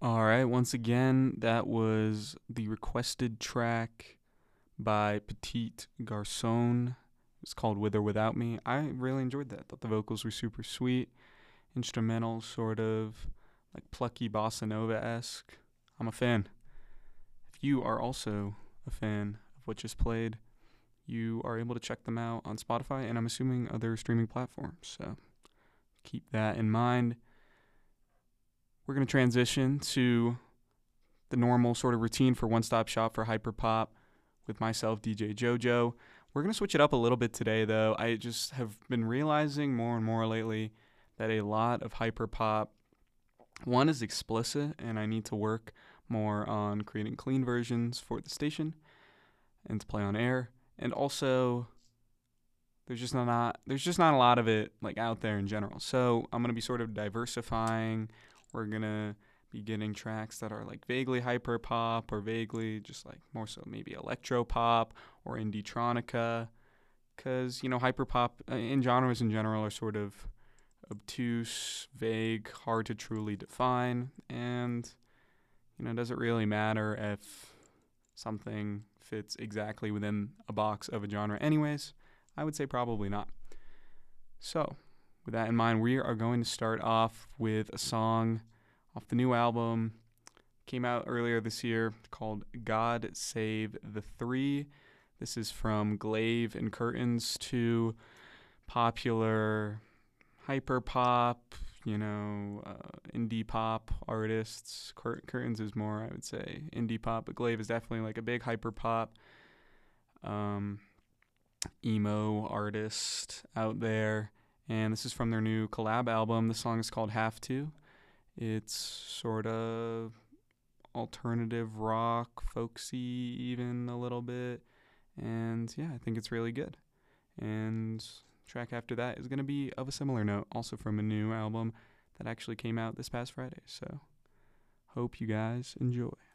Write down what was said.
All right, once again, that was the requested track by Petite Garçon. It's called With or Without Me. I really enjoyed that. Thought the vocals were super sweet, instrumental, sort of like plucky bossa nova esque. I'm a fan. If you are also a fan of what just played, you are able to check them out on Spotify and I'm assuming other streaming platforms. So keep that in mind. We're going to transition to the normal sort of routine for One Stop Shop for Hyperpop with myself, DJ JoJo. We're going to switch it up a little bit today, though. I just have been realizing more and more lately that a lot of hyperpop, one, is explicit, and I need to work more on creating clean versions for the station and to play on air. And also, there's just not a lot of it like out there in general. So I'm gonna be sort of diversifying. We're gonna be getting tracks that are like vaguely hyper pop or vaguely just like more so maybe electro pop or indie-tronica. Because, hyper pop in genres in general are sort of obtuse, vague, hard to truly define. And, does it really matter if something fits exactly within a box of a genre, anyways? I would say probably not. So, with that in mind, we are going to start off with a song off the new album. Came out earlier this year called God Save the Three. This is from Glaive and Curtains, two popular hyper pop, indie pop artists. Curtains is more, I would say, indie pop, but Glaive is definitely like a big hyper pop um, emo artist out there. And this is from their new collab album. The song is called Have To. It's sort of alternative rock, folksy, even a little bit. And yeah, I think it's really good. And track after that is going to be of a similar note, also from a new album that actually came out this past Friday. So hope you guys enjoy.